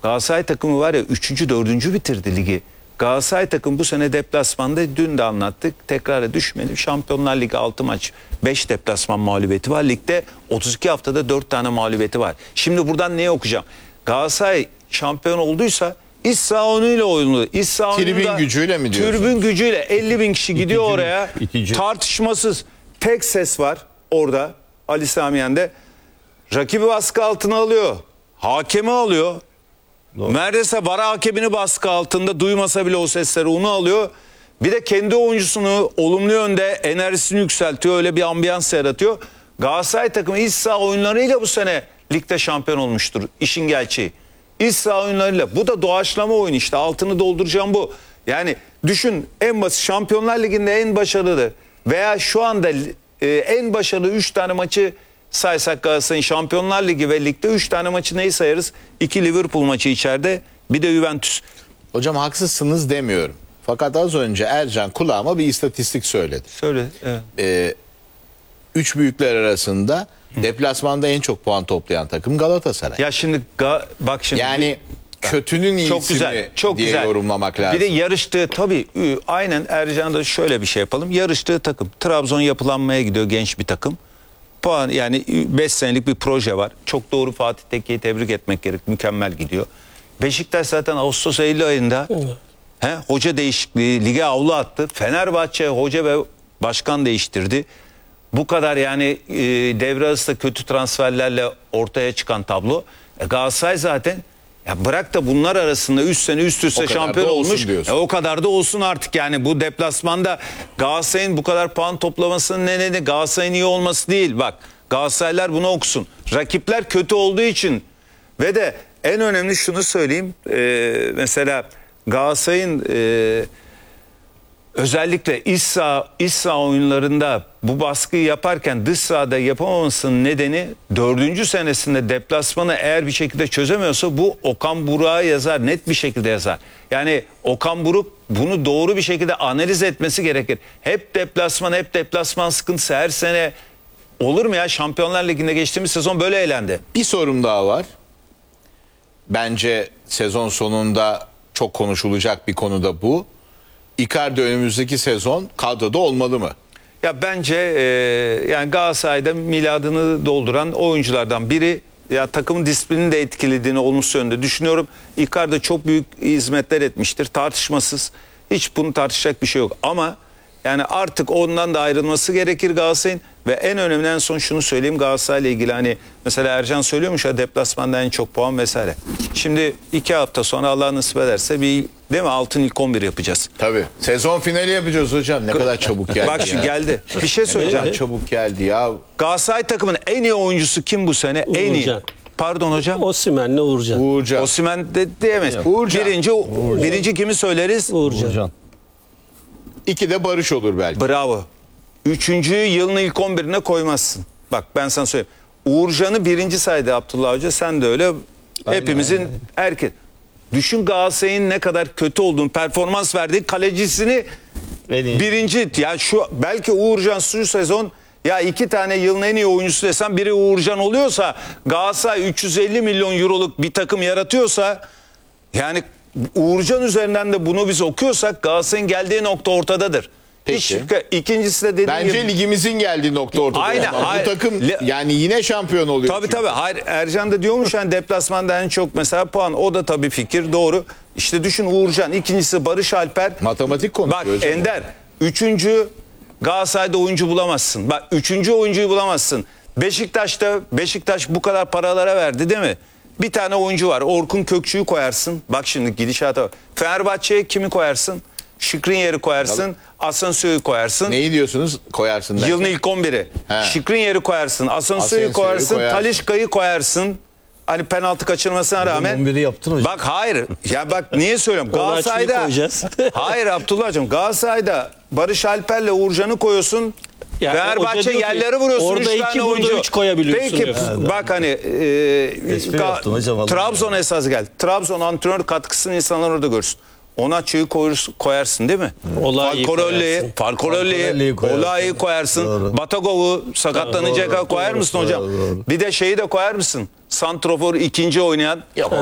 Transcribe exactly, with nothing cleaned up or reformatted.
Galatasaray takımı var ya üçüncü dördüncü bitirdi ligi. Galatasaray takım bu sene deplasmanda dün de anlattık. Tekrara düşmedi. Şampiyonlar Ligi altı maç beş deplasman mağlubiyeti var. Ligde otuz iki haftada dört tane mağlubiyeti var. Şimdi buradan neyi okuyacağım? Galatasaray şampiyon olduysa iç saha oyunuyla oynadı. İç saha Tribün gücüyle mi diyorsun? Tribün gücüyle elli bin kişi gidiyor İtici, oraya. itici. Tartışmasız. Tek ses var orada. Ali Sami Yen'de. Rakibi baskı altına alıyor. Hakemi alıyor. Doğru. Neredeyse VAR hakemini baskı altında, duymasa bile o sesleri onu alıyor. Bir de kendi oyuncusunu olumlu yönde enerjisini yükseltiyor. Öyle bir ambiyans yaratıyor. Galatasaray takımı iç saha oyunlarıyla bu sene ligde şampiyon olmuştur. İşin gerçeği. İç saha oyunlarıyla. Bu da doğaçlama oyun işte. Altını dolduracağım bu. Yani düşün, en basit Şampiyonlar Ligi'nde en başarılı veya şu anda e, en başarılı üç tane maçı saysak Galatasaray'ın Şampiyonlar Ligi ve ligde üç tane maçı neyi sayarız? iki Liverpool maçı içeride, bir de Juventus. Hocam haksızsınız demiyorum. Fakat az önce Ercan kulağıma bir istatistik söyledi. Söyle. Evet. Ee, üç büyükler arasında Hı. deplasmanda en çok puan toplayan takım Galatasaray. Ya şimdi ga, bak şimdi. Yani bir, kötünün iyisi çok güzel, mi çok diye güzel. yorumlamak lazım. Bir de yarıştığı tabii aynen Ercan'da şöyle bir şey yapalım. Yarıştığı takım. Trabzon yapılanmaya gidiyor, genç bir takım. Puan, yani beş senelik bir proje var. Çok doğru, Fatih Tekke'yi tebrik etmek gerek. Mükemmel gidiyor. Beşiktaş zaten Ağustos Eylül ayında he, hoca değişikliği, lige avlu attı. Fenerbahçe hoca ve başkan değiştirdi. Bu kadar yani e, devre arasında kötü transferlerle ortaya çıkan tablo. E, Galatasaray zaten ya bırak da bunlar arasında üç sene üst üste şampiyon olmuş. E, o kadar da olsun artık yani. Bu deplasmanda Galatasaray'ın bu kadar puan toplamasının nedeni Galatasaray'ın iyi olması değil. Bak, Galatasaraylılar bunu okusun. Rakipler kötü olduğu için ve de en önemli şunu söyleyeyim. E, mesela Galatasaray'ın e, özellikle iç saha, iç saha oyunlarında bu baskıyı yaparken dış sahada yapamamasının nedeni dördüncü senesinde deplasmanı eğer bir şekilde çözemiyorsa bu Okan Buruk'a yazar, net bir şekilde yazar. Yani Okan Buruk bunu doğru bir şekilde analiz etmesi gerekir. Hep deplasman, hep deplasman sıkıntısı her sene olur mu ya? Şampiyonlar Ligi'nde geçtiğimiz sezon böyle eğlendi. Bir sorum daha var. Bence sezon sonunda çok konuşulacak bir konu da bu. Icardi önümüzdeki sezon kadroda olmalı mı? Ya bence e, yani Galatasaray'da miladını dolduran oyunculardan biri. Ya takımın disiplinini de etkilediğini olumsuz yönde düşünüyorum. Icardi çok büyük hizmetler etmiştir, tartışmasız. Hiç bunu tartışacak bir şey yok. Ama yani artık ondan da ayrılması gerekir Galatasaray'ın. Ve en önemli, en son şunu söyleyeyim Galatasaray'la ilgili, hani mesela Ercan söylüyormuş ya, deplasmanda en çok puan vesaire. Şimdi iki hafta sonra Allah nasip ederse bir, değil mi, altın ilk on bir yapacağız. Tabii. Sezon finali yapacağız hocam. Ne kadar çabuk geldi. Bak ya. şimdi geldi. Bir şey söyleyeceğim. Ne kadar çabuk geldi ya. Galatasaray takımının en iyi oyuncusu kim bu sene? Uğurcan. En iyi. Pardon hocam. Osimhen'le Uğurcan. Uğurcan. Osimhen de diyemez. Uğurcan. Birinci, Uğurcan. birinci kimi söyleriz? Uğurcan. Uğurcan. İki de Barış olur belki. Bravo. Üçüncüyü yılın ilk on birine koymazsın. Bak ben sana söyleyeyim. Uğurcan'ı birinci saydı Abdullah Hoca. Sen de öyle. Aynen, hepimizin aynen. Erkek. Düşün Galatasaray'ın ne kadar kötü olduğunu, performans verdiği kalecisini birinci. Yani şu belki Uğurcan şu sezon ya iki tane yılın en iyi oyuncusu desem biri Uğurcan oluyorsa, Galatasaray üç yüz elli milyon euroluk bir takım yaratıyorsa, yani Uğurcan üzerinden de bunu biz okuyorsak Galatasaray'ın geldiği nokta ortadadır. Peki. Hiç, ikincisi de dediğim Bence gibi, ligimizin geldiği nokta ortada. Aynen, Ama hayır. bu takım yani yine şampiyon oluyor. Tabii çünkü. tabii. Hayır, Ercan da diyormuş yani deplasmanda en çok mesela puan. O da tabii fikir doğru. İşte düşün Uğurcan. İkincisi Barış Alper. Matematik konuşuyor. Bak hocam. Ender. Üçüncü Galatasaray'da oyuncu bulamazsın. Bak üçüncü oyuncuyu bulamazsın. Beşiktaş'ta Beşiktaş bu kadar paralara verdi değil mi? Bir tane oyuncu var. Orkun Kökçü'yü koyarsın. Bak şimdi gidişata. Fenerbahçe'ye kimi koyarsın? Skriniar'ı koyarsın. Asensio'yu koyarsın. Neyi diyorsunuz? Koyarsın derken. Yılın ilk on biri. Skriniar'ı koyarsın. Asensio'yu Asensio'yu koyarsın. koyarsın. Talisca'yı koyarsın. Hani penaltı kaçırmasına rağmen. on biri yaptın hocam. Bak hayır. Ya bak niye söylüyorum? Galatasaray'da. Hayır Abdullah'cığım. Galatasaray'da Barış Alper'le Uğurcan'ı koyuyorsun. Yani Fenerbahçe yerlere vuruyorsun. Orada üç iki, tane burada oyuncu. üç koyabiliyorsun. Peki diyorsun. bak hani e, yaptın hocam, vallahi. Trabzon esas gel. Trabzon antrenör katkısını insanlar orada görsün. Onatçı'yı koyarsın değil mi? Falcorelli'yi, Falcorelli'yi, Olai'yi koyarsın. Doğru. Batagov'u sakatlanacak koyar mısın hocam? Doğru, doğru. Bir de şeyi de koyar mısın? Santrofor ikinci oynayan. Yok.